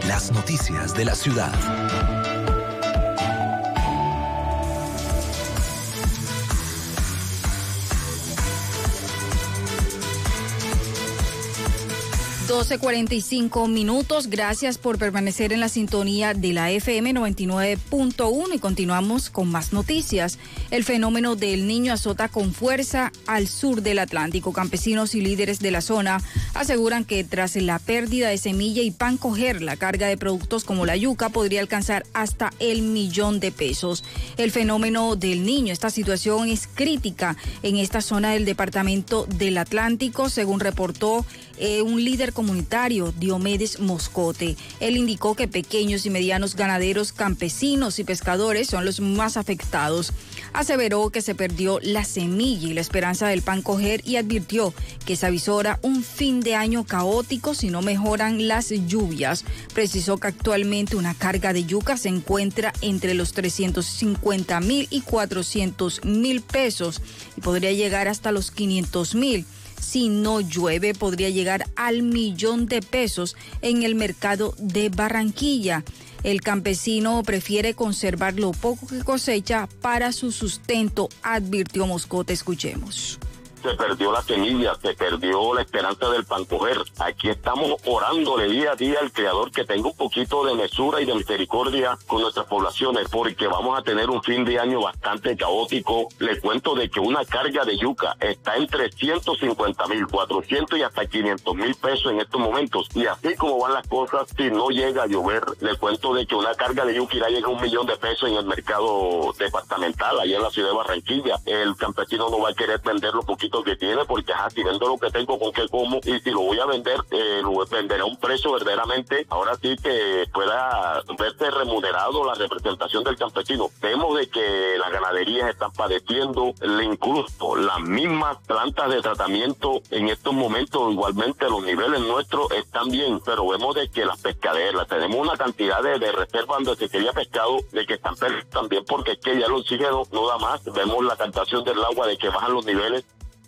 las noticias de la ciudad. 12:45. Gracias por permanecer en la sintonía de la FM 99.1 y continuamos con más noticias. El fenómeno del Niño azota con fuerza al sur del Atlántico. Campesinos y líderes de la zona aseguran que tras la pérdida de semilla y pan coger, la carga de productos como la yuca podría alcanzar hasta el $1.000.000. El fenómeno del Niño, esta situación es crítica en esta zona del departamento del Atlántico, según reportó un líder comunitario, Diomedes Moscote. Él indicó que pequeños y medianos ganaderos, campesinos y pescadores son los más afectados. Aseveró que se perdió la semilla y la esperanza del pan coger y advirtió que se avisora un fin de año caótico si no mejoran las lluvias. Precisó que actualmente una carga de yuca se encuentra entre los 350,000 y 400,000 pesos y podría llegar hasta los 500,000. Si no llueve, podría llegar al $1.000.000 en el mercado de Barranquilla. El campesino prefiere conservar lo poco que cosecha para su sustento, advirtió Moscote. Escuchemos. Se perdió la semilla, se perdió la esperanza del pan coger. Aquí estamos orándole día a día al Creador que tenga un poquito de mesura y de misericordia con nuestras poblaciones, porque vamos a tener un fin de año bastante caótico. Les cuento de que una carga de yuca está entre 150,000, 400 y hasta 500,000 pesos en estos momentos. Y así como van las cosas, si no llega a llover, les cuento de que una carga de yuca irá a llegar a $1.000.000 en el mercado departamental, allá en la ciudad de Barranquilla. El campesino no va a querer vender lo poquito que tiene, porque si vendo lo que tengo, con qué como, y si lo voy a vender, lo venderé a un precio verdaderamente, ahora sí que pueda verse remunerado la representación del campesino. Vemos de que las ganaderías están padeciendo, incluso las mismas plantas de tratamiento en estos momentos, igualmente los niveles nuestros están bien, pero vemos de que las pescaderas, tenemos una cantidad de reservas donde se quería pescado, de que están perdiendo también, porque es que ya el oxígeno no da más. Vemos la captación del agua, de que bajan los niveles.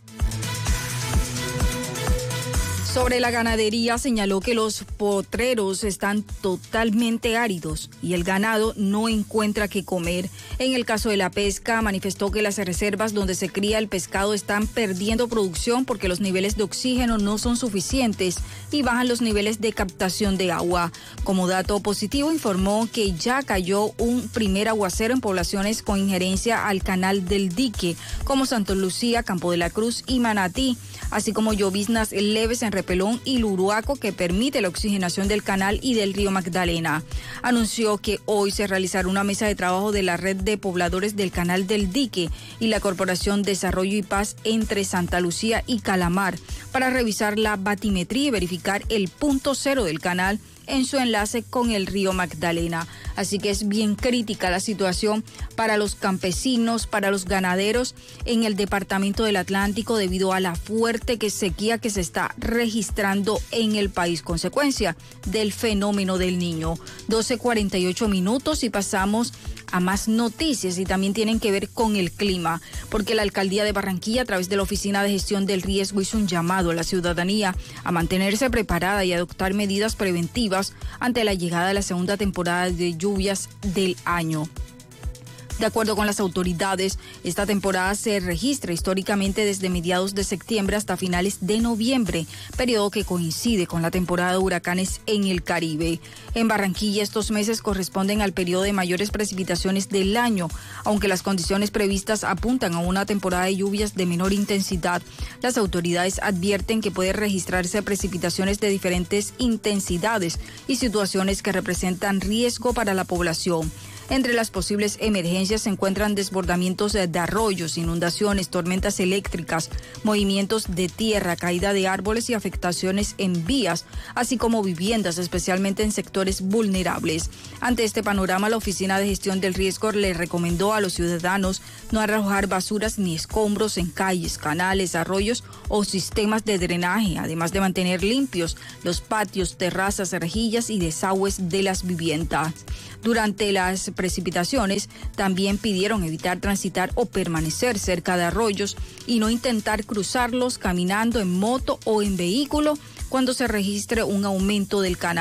Sobre la ganadería, señaló que los potreros están totalmente áridos y el ganado no encuentra qué comer. En el caso de la pesca, manifestó que las reservas donde se cría el pescado están perdiendo producción porque los niveles de oxígeno no son suficientes y bajan los niveles de captación de agua. Como dato positivo, informó que ya cayó un primer aguacero en poblaciones con injerencia al canal del dique, como Santa Lucía, Campo de la Cruz y Manatí, así como lloviznas leves en Repelón y Luruaco, que permite la oxigenación del canal y del río Magdalena. Anunció que hoy se realizará una mesa de trabajo de la red de pobladores del canal del dique y la Corporación Desarrollo y Paz entre Santa Lucía y Calamar para revisar la batimetría y verificar el punto cero del canal en su enlace con el río Magdalena. Así que es bien crítica la situación para los campesinos, para los ganaderos en el departamento del Atlántico debido a la fuerte sequía que se está registrando en el país, consecuencia del fenómeno del Niño. 12:48 y pasamos a más noticias y también tienen que ver con el clima, porque la Alcaldía de Barranquilla, a través de la Oficina de Gestión del Riesgo, hizo un llamado a la ciudadanía a mantenerse preparada y adoptar medidas preventivas ante la llegada de la segunda temporada de lluvias del año. De acuerdo con las autoridades, esta temporada se registra históricamente desde mediados de septiembre hasta finales de noviembre, periodo que coincide con la temporada de huracanes en el Caribe. En Barranquilla, estos meses corresponden al periodo de mayores precipitaciones del año, aunque las condiciones previstas apuntan a una temporada de lluvias de menor intensidad. Las autoridades advierten que puede registrarse precipitaciones de diferentes intensidades y situaciones que representan riesgo para la población. Entre las posibles emergencias se encuentran desbordamientos de arroyos, inundaciones, tormentas eléctricas, movimientos de tierra, caída de árboles y afectaciones en vías, así como viviendas, especialmente en sectores vulnerables. Ante este panorama, la Oficina de Gestión del Riesgo le recomendó a los ciudadanos no arrojar basuras ni escombros en calles, canales, arroyos o sistemas de drenaje, además de mantener limpios los patios, terrazas, rejillas y desagües de las viviendas. Durante las precipitaciones, también pidieron evitar transitar o permanecer cerca de arroyos y no intentar cruzarlos caminando en moto o en vehículo cuando se registre un aumento del canal.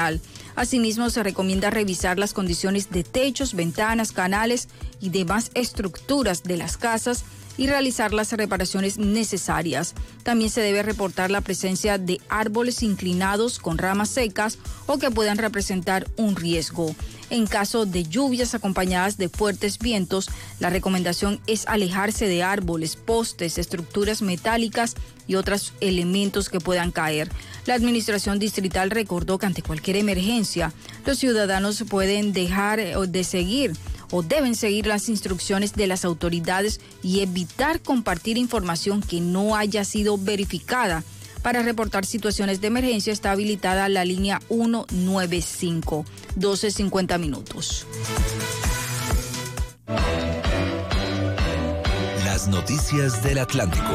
Asimismo, se recomienda revisar las condiciones de techos, ventanas, canales y demás estructuras de las casas y realizar las reparaciones necesarias. También se debe reportar la presencia de árboles inclinados con ramas secas o que puedan representar un riesgo. En caso de lluvias acompañadas de fuertes vientos, la recomendación es alejarse de árboles, postes, estructuras metálicas y otros elementos que puedan caer. La administración distrital recordó que ante cualquier emergencia, los ciudadanos pueden dejar de seguir o deben seguir las instrucciones de las autoridades y evitar compartir información que no haya sido verificada. Para reportar situaciones de emergencia está habilitada la línea 195, 12:50 minutos. Las noticias del Atlántico.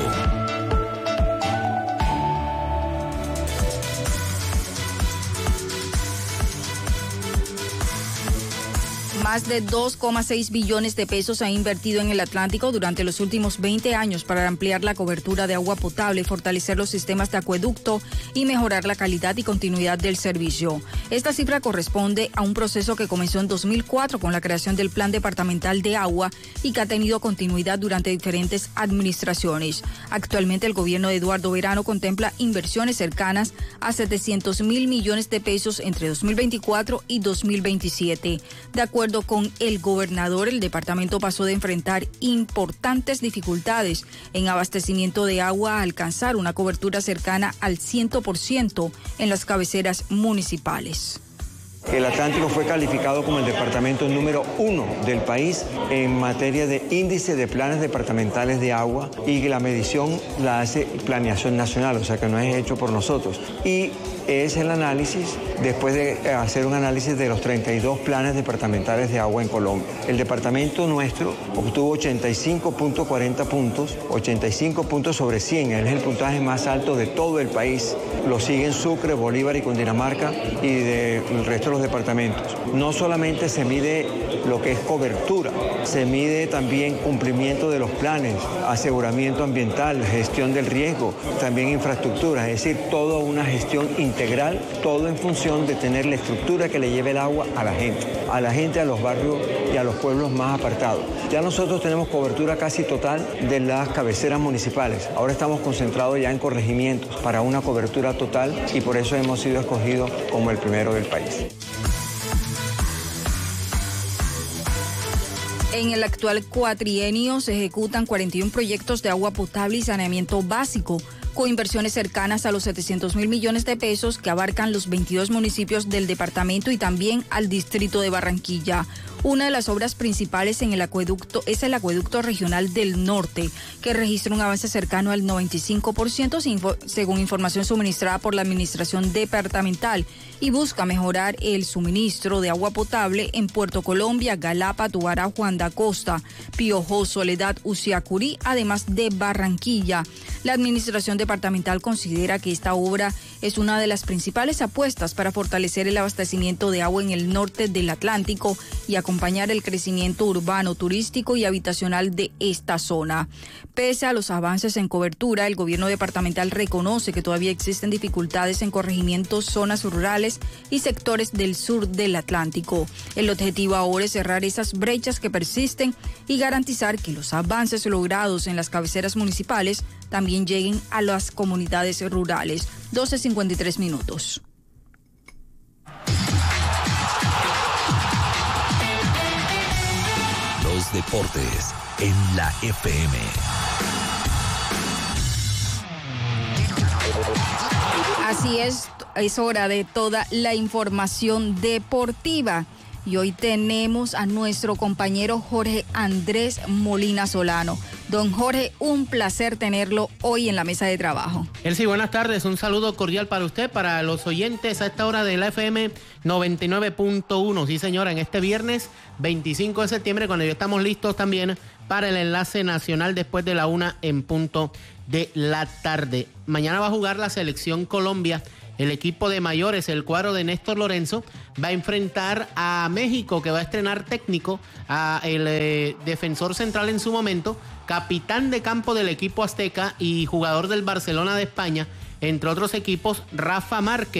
Más de 2,6 billones de pesos se ha invertido en el Atlántico durante los últimos 20 años para ampliar la cobertura de agua potable, fortalecer los sistemas de acueducto y mejorar la calidad y continuidad del servicio. Esta cifra corresponde a un proceso que comenzó en 2004 con la creación del Plan Departamental de Agua y que ha tenido continuidad durante diferentes administraciones. Actualmente el gobierno de Eduardo Verano contempla inversiones cercanas a 700.000 millones de pesos entre 2024 y 2027. De acuerdo con el gobernador, el departamento pasó de enfrentar importantes dificultades en abastecimiento de agua a alcanzar una cobertura cercana al 100% en las cabeceras municipales. El Atlántico fue calificado como el departamento número 1 del país en materia de índice de planes departamentales de agua, y la medición la hace Planeación Nacional, o sea que no es hecho por nosotros. Y es el análisis, después de hacer un análisis de los 32 planes departamentales de agua en Colombia. El departamento nuestro obtuvo 85.40 puntos, 85 puntos sobre 100, es el puntaje más alto de todo el país. Lo siguen Sucre, Bolívar y Cundinamarca y del resto de los departamentos. No solamente se mide lo que es cobertura, se mide también cumplimiento de los planes, aseguramiento ambiental, gestión del riesgo, también infraestructura, es decir, toda una gestión integral, todo en función de tener la estructura que le lleve el agua a la gente, a los barrios y a los pueblos más apartados. Ya nosotros tenemos cobertura casi total de las cabeceras municipales. Ahora estamos concentrados ya en corregimientos para una cobertura total y por eso hemos sido escogidos como el primero del país. En el actual cuatrienio se ejecutan 41 proyectos de agua potable y saneamiento básico, con inversiones cercanas a los 700.000 millones de pesos que abarcan los 22 municipios del departamento y también al distrito de Barranquilla. Una de las obras principales en el acueducto es el acueducto regional del norte, que registra un avance cercano al 95% según información suministrada por la administración departamental, y busca mejorar el suministro de agua potable en Puerto Colombia, Galapa, Tubará, Juan de Acosta, Piojó, Soledad, Uciacurí, además de Barranquilla. La administración departamental considera que esta obra es una de las principales apuestas para fortalecer el abastecimiento de agua en el norte del Atlántico y acompañar el crecimiento urbano, turístico y habitacional de esta zona. Pese a los avances en cobertura, el gobierno departamental reconoce que todavía existen dificultades en corregimientos, zonas rurales y sectores del sur del Atlántico. El objetivo ahora es cerrar esas brechas que persisten y garantizar que los avances logrados en las cabeceras municipales también lleguen a las comunidades rurales. 12:53 minutos. Los deportes en la FM. Así es hora de toda la información deportiva. Y hoy tenemos a nuestro compañero Jorge Andrés Molina Solano. Don Jorge, un placer tenerlo hoy en la mesa de trabajo. Elsie, buenas tardes. Un saludo cordial para usted, para los oyentes a esta hora de la FM 99.1. Sí, señora, en este viernes 25 de septiembre, cuando ya estamos listos también para el enlace nacional después de la 1 en punto de la tarde. Mañana va a jugar la selección Colombia. El equipo de mayores, el cuadro de Néstor Lorenzo, va a enfrentar a México, que va a estrenar técnico a el defensor central en su momento, capitán de campo del equipo azteca y jugador del Barcelona de España, entre otros equipos, Rafa Márquez.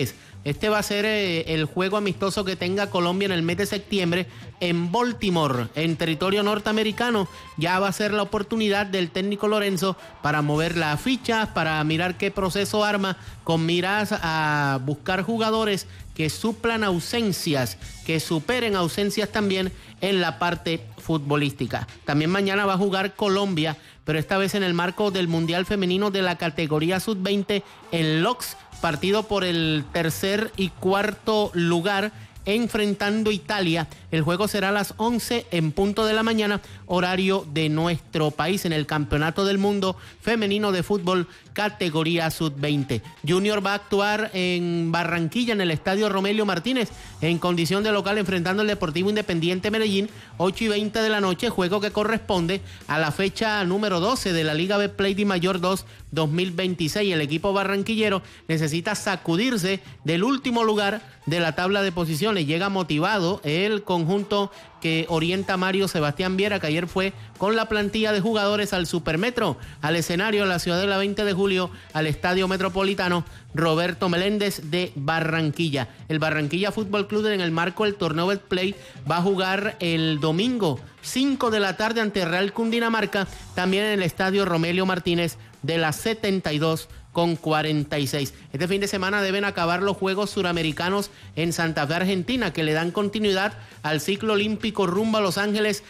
Este va a ser el juego amistoso que tenga Colombia en el mes de septiembre en Baltimore, en territorio norteamericano. Ya va a ser la oportunidad del técnico Lorenzo para mover las fichas, para mirar qué proceso arma, con miras a buscar jugadores que suplan ausencias, que superen ausencias también en la parte futbolística. También mañana va a jugar Colombia, pero esta vez en el marco del Mundial Femenino de la categoría Sub-20 en Laux, partido por el tercer y cuarto lugar, enfrentando Italia. El juego será a las 11 en punto de la mañana, horario de nuestro país, en el Campeonato del Mundo Femenino de Fútbol categoría Sub-20. Junior va a actuar en Barranquilla, en el Estadio Romelio Martínez, en condición de local, enfrentando al Deportivo Independiente Medellín, 8:20 de la noche, juego que corresponde a la fecha número 12 de la Liga Betplay de Mayor 2 2026. El equipo barranquillero necesita sacudirse del último lugar de la tabla de posiciones. Llega motivado el conjunto que orienta Mario Sebastián Viera, que ayer fue con la plantilla de jugadores al Supermetro, al escenario de la ciudad de la 20 de julio, al Estadio Metropolitano Roberto Meléndez de Barranquilla. El Barranquilla Fútbol Club, en el marco del torneo Betplay, va a jugar el domingo 5 de la tarde ante Real Cundinamarca, también en el Estadio Romelio Martínez de la 72 con 46. Este fin de semana deben acabar los Juegos Suramericanos en Santa Fe, Argentina, que le dan continuidad al ciclo olímpico rumbo a Los Ángeles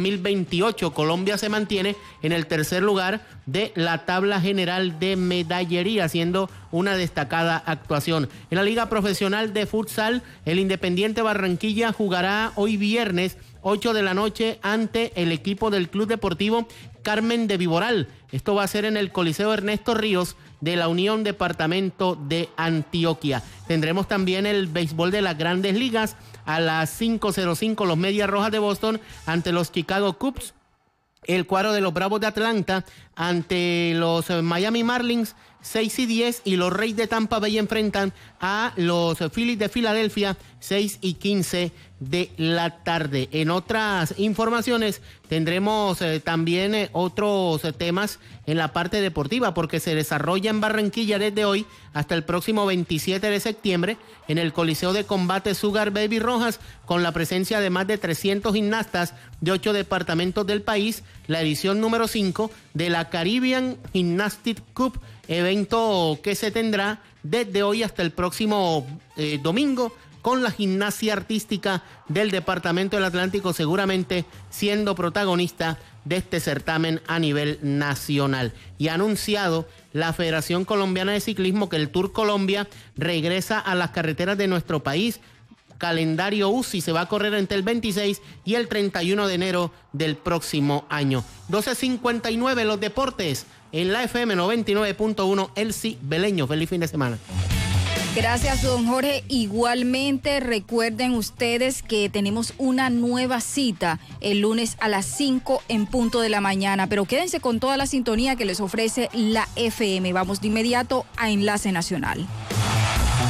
2028. Colombia se mantiene en el tercer lugar de la tabla general de medallería, haciendo una destacada actuación. En la Liga Profesional de Futsal, el Independiente Barranquilla jugará hoy viernes 8 de la noche ante el equipo del Club Deportivo Carmen de Viboral. Esto va a ser en el Coliseo Ernesto Ríos de la Unión Departamento de Antioquia. Tendremos también el béisbol de las Grandes Ligas a las 5:05, los Medias Rojas de Boston ante los Chicago Cubs. El cuadro de los Bravos de Atlanta ante los Miami Marlins, 6:10, y los Reyes de Tampa Bay enfrentan a los Phillies de Filadelfia, 6:15 de la tarde. En otras informaciones tendremos también otros temas en la parte deportiva, porque se desarrolla en Barranquilla desde hoy hasta el próximo 27 de septiembre en el Coliseo de Combate Sugar Baby Rojas, con la presencia de más de 300 gimnastas de 8 departamentos del país, la edición número 5 de la Caribbean Gymnastic Cup, evento que se tendrá desde hoy hasta el próximo domingo, con la gimnasia artística del Departamento del Atlántico seguramente siendo protagonista de este certamen a nivel nacional. Y ha anunciado la Federación Colombiana de Ciclismo que el Tour Colombia regresa a las carreteras de nuestro país. Calendario UCI se va a correr entre el 26 y el 31 de enero del próximo año. 12:59 los deportes en la FM 99.1 Elsie Beleño. Feliz fin de semana. Gracias, don Jorge. Igualmente, recuerden ustedes que tenemos una nueva cita el lunes a las 5 en punto de la mañana, pero quédense con toda la sintonía que les ofrece la FM. Vamos de inmediato a Enlace Nacional.